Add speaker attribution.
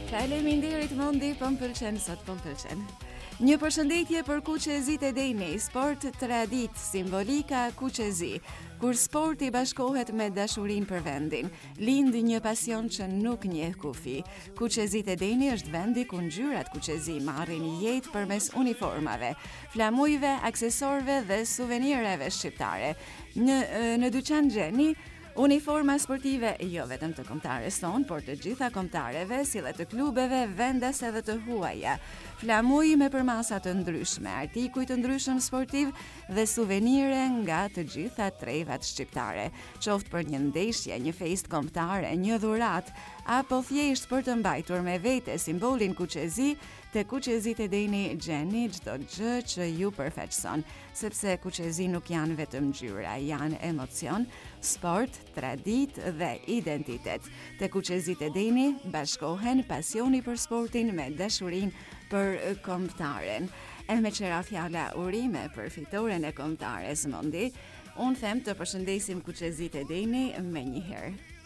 Speaker 1: Faleminderit Mondi, po m'pëlqen sot, po m'pëlqen. Një përshëndetje për Kuqezit e Deni, sport tradit, simbolika Kuqezi, kur sporti bashkohet me dashurin për vendin, lind një pasion që nuk njeh kufi. Kuqezit e Deni është vendi ku ngjyrat Kuqezi marrin jetë përmes uniformave, flamujve, aksesorëve dhe suvenireve shqiptare. Në dyqan gjeni uniforma sportive jo vetëm të kombëtares tonë, por të gjitha kombëtareve, si dhe të klubeve, vendase dhe të huaja. Flamuj me përmasa të ndryshme, artikuj të ndryshëm sportiv dhe suvenire nga të gjitha trevat shqiptare, qoftë për një ndeshje, një fest kombëtare, një dhurat, apo thjesht për të mbajtur me vete simbolin Kuqezi, te Kuqezit e Deni gjeni çdo gjë që ju përfaqëson, sepse Kuqezi nuk janë vetëm ngjyra, janë emocion, sport, tradit dhe identitet. Te Kuqezit e Deni bashkohen pasioni për sportin me dashurin për kombëtaren. E me qëra fjala urime për fitoren e kombëtares Mondi, unë them të përshëndesim Kuqezit e Deni me njëherë.